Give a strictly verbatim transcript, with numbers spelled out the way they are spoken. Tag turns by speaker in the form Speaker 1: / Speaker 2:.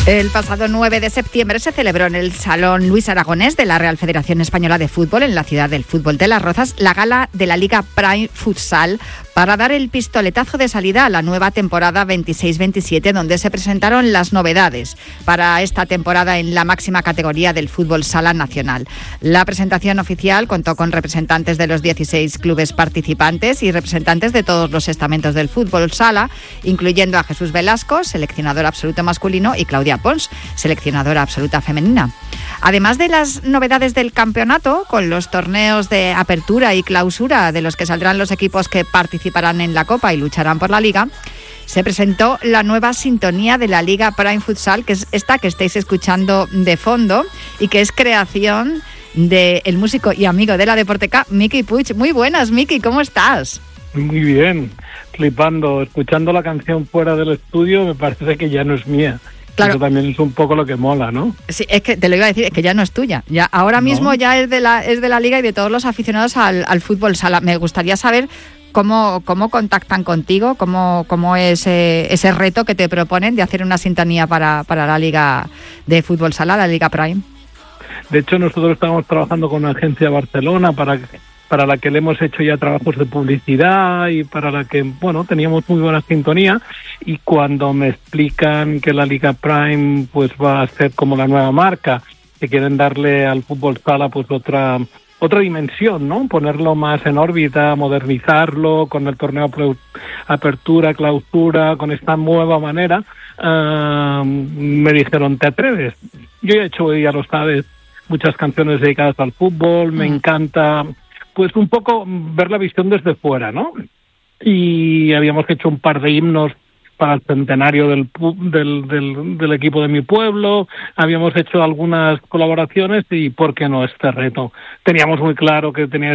Speaker 1: El pasado nueve de septiembre se celebró en el Salón Luis Aragonés de la Real Federación Española de Fútbol, en la ciudad del fútbol de Las Rozas, la gala de la Liga Prime Futsal para dar el pistoletazo de salida a la nueva temporada veintiséis veintisiete, donde se presentaron las novedades para esta temporada en la máxima categoría del fútbol sala nacional. La presentación oficial contó con representantes de los dieciséis clubes participantes y representantes de todos los estamentos del fútbol sala, incluyendo a Jesús Velasco, seleccionador absoluto masculino, y Claudia Pons, seleccionadora absoluta femenina. Además de las novedades del campeonato, con los torneos de apertura y clausura de los que saldrán los equipos que participarán en la Copa y lucharán por la Liga, se presentó la nueva sintonía de la Liga Prime Futsal, que es esta que estáis escuchando de fondo y que es creación del músico y amigo de la Deporteca, Miki Puig. Muy buenas, Miki, ¿cómo estás?
Speaker 2: Muy bien, flipando, escuchando la canción fuera del estudio, me parece que ya no es mía. Claro. Eso también es un poco lo que mola, ¿no?
Speaker 1: Sí, es que te lo iba a decir, es que ya no es tuya. Ya ahora ¿No? mismo ya es de la es de la Liga y de todos los aficionados al, al fútbol sala. Me gustaría saber cómo cómo contactan contigo, cómo cómo es eh, ese reto que te proponen de hacer una sintonía para, para la Liga de fútbol sala, la Liga Prime.
Speaker 2: De hecho, nosotros estamos trabajando con una agencia de Barcelona para para la que le hemos hecho ya trabajos de publicidad y para la que, bueno, teníamos muy buena sintonía, y cuando me explican que la Liga Prime pues va a ser como la nueva marca, que quieren darle al fútbol sala pues otra otra dimensión, ¿no? Ponerlo más en órbita, modernizarlo con el torneo apertura, clausura, con esta nueva manera, uh, me dijeron, ¿te atreves? Yo he hecho, ya lo sabes, muchas canciones dedicadas al fútbol, me mm. encanta pues un poco ver la visión desde fuera, ¿no? Y habíamos hecho un par de himnos para el centenario del, del, del, del equipo de mi pueblo, habíamos hecho algunas colaboraciones y ¿por qué no este reto? Teníamos muy claro que tenía